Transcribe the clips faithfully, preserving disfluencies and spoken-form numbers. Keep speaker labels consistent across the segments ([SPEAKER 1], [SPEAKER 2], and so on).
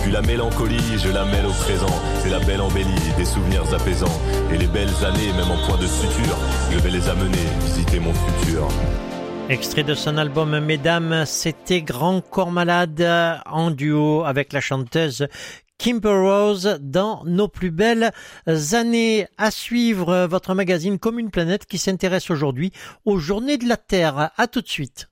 [SPEAKER 1] Puis la mélancolie, je la mêle au présent. C'est la belle embellie, des souvenirs apaisants. Et les belles années, même en point de suture, je vais les amener visiter mon futur.
[SPEAKER 2] Extrait de son album Mesdames, c'était Grand Corps Malade en duo avec la chanteuse Kimber Rose dans nos plus belles années. À suivre votre magazine Comme une planète qui s'intéresse aujourd'hui aux Journées de la Terre. À tout de suite.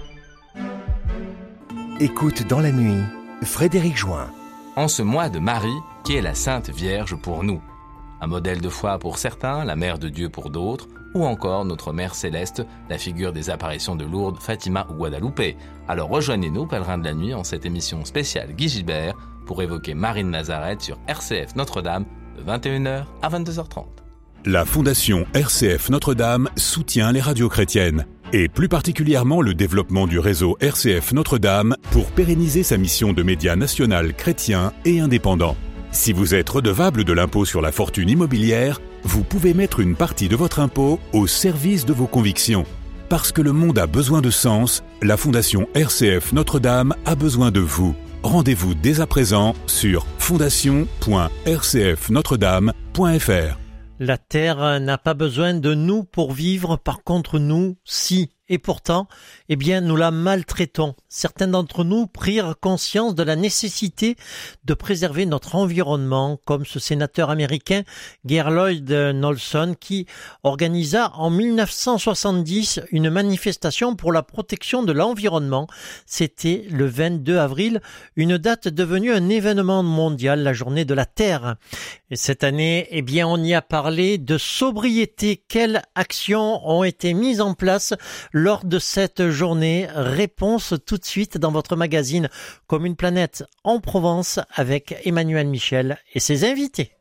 [SPEAKER 3] Écoute dans la nuit, Frédéric Join.
[SPEAKER 4] En ce mois de Marie, qui est la Sainte Vierge pour nous. Un modèle de foi pour certains, la Mère de Dieu pour d'autres, ou encore notre Mère Céleste, la figure des apparitions de Lourdes, Fatima ou Guadalupe. Alors rejoignez-nous, pèlerins de la nuit, en cette émission spéciale Guy Gilbert, pour évoquer Marie de Nazareth sur R C F Notre-Dame, de vingt et une heures à vingt-deux heures trente.
[SPEAKER 5] La Fondation R C F Notre-Dame soutient les radios chrétiennes, et plus particulièrement le développement du réseau R C F Notre-Dame pour pérenniser sa mission de média national chrétien et indépendant. Si vous êtes redevable de l'impôt sur la fortune immobilière, vous pouvez mettre une partie de votre impôt au service de vos convictions. Parce que le monde a besoin de sens, la Fondation R C F Notre-Dame a besoin de vous. Rendez-vous dès à présent sur fondation point r c f notre dame point f r.
[SPEAKER 2] La Terre n'a pas besoin de nous pour vivre, par contre nous, si. Et pourtant, eh bien, nous la maltraitons. Certains d'entre nous prirent conscience de la nécessité de préserver notre environnement, comme ce sénateur américain Gary Lloyd Nelson qui organisa en mille neuf cent soixante-dix une manifestation pour la protection de l'environnement. C'était le vingt-deux avril, une date devenue un événement mondial, la journée de la Terre. Et cette année, eh bien, on y a parlé de sobriété. Quelles actions ont été mises en place lors de cette journée? Réponse tout de suite dans votre magazine Comme une planète en Provence avec Emmanuel Michel et ses invités.